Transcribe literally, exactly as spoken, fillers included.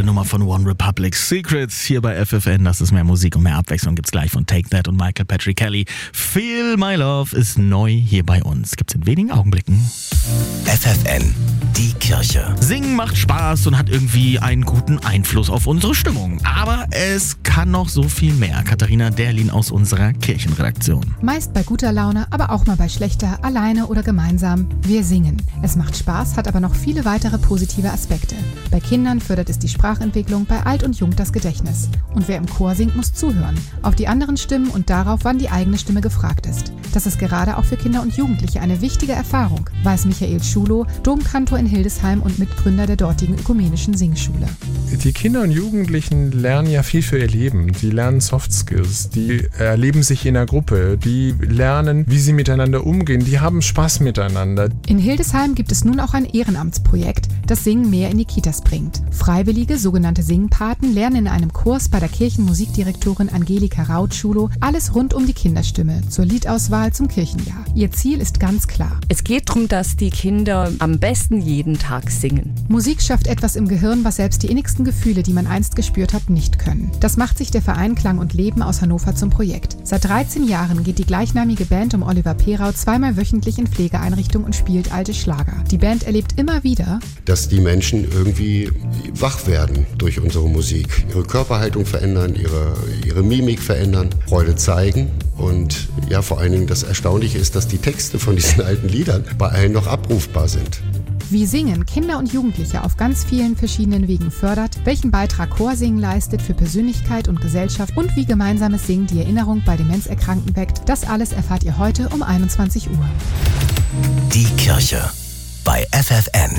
Nummer von One Republic, Secrets, hier bei F F N. Das ist mehr Musik und mehr Abwechslung gibt's gleich von Take That und Michael Patrick Kelly. Feel My Love ist neu hier bei uns. Gibt's in wenigen Augenblicken. F F N, die Kirche. Singen macht Spaß und hat irgendwie einen guten Einfluss auf unsere Stimmung. Aber es kann noch so viel mehr. Katharina Derlin aus unserer Kirchenredaktion. Meist bei guter Laune, aber auch mal bei schlechter, alleine oder gemeinsam. Wir singen. Es macht Spaß, hat aber noch viele weitere positive Aspekte. Bei Kindern fördert es die Sprachentwicklung, bei Alt und Jung das Gedächtnis. Und wer im Chor singt, muss zuhören. Auf die anderen Stimmen und darauf, wann die eigene Stimme gefragt ist. Das ist gerade auch für Kinder und Jugendliche eine wichtige Erfahrung, weiß Michael Schulow, Domkantor in Hildesheim und Mitgründer der dortigen ökumenischen Singschule. Die Kinder und Jugendlichen lernen ja viel für ihr Leben. Die lernen Soft Skills, die erleben sich in der Gruppe, die lernen, wie sie miteinander umgehen, die haben Spaß miteinander. In Hildesheim gibt es nun auch ein Ehrenamtsprojekt, das Singen mehr in die Kitas bringt. Freiwillige, sogenannte Singpaten, lernen in einem Kurs bei der Kirchenmusikdirektorin Angelika Raut-Schulow alles rund um die Kinderstimme, zur Liedauswahl zum Kirchenjahr. Ihr Ziel ist ganz klar. Es geht darum, dass die Kinder am besten jeden Tag singen. Musik schafft etwas im Gehirn, was selbst die innigsten Gefühle, die man einst gespürt hat, nicht können. Das macht sich der Verein Klang und Leben aus Hannover zum Projekt. Seit dreizehn Jahren geht die gleichnamige Band um Oliver Perau zweimal wöchentlich in Pflegeeinrichtungen und spielt alte Schlager. Die Band erlebt immer wieder, dass die Menschen irgendwie wach werden durch unsere Musik, ihre Körperhaltung verändern, ihre, ihre Mimik verändern, Freude zeigen. Und ja, vor allen Dingen das Erstaunliche ist, dass die Texte von diesen alten Liedern bei allen noch abrufbar sind. Wie Singen Kinder und Jugendliche auf ganz vielen verschiedenen Wegen fördert, welchen Beitrag Chorsingen leistet für Persönlichkeit und Gesellschaft und wie gemeinsames Singen die Erinnerung bei Demenzerkrankten weckt, das alles erfahrt ihr heute um einundzwanzig Uhr. Die Kirche bei F F N.